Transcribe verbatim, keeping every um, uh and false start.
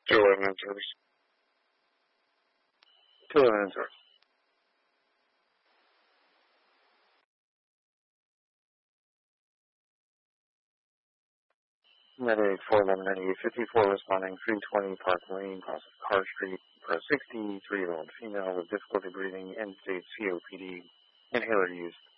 two eleven in service. two eleven in service. Medic four eleven ninety-eight fifty-four responding three twenty Park Lane, cross of Carr Street, for a sixty-three-year-old female with difficulty breathing, end-stage C O P D, inhaler used.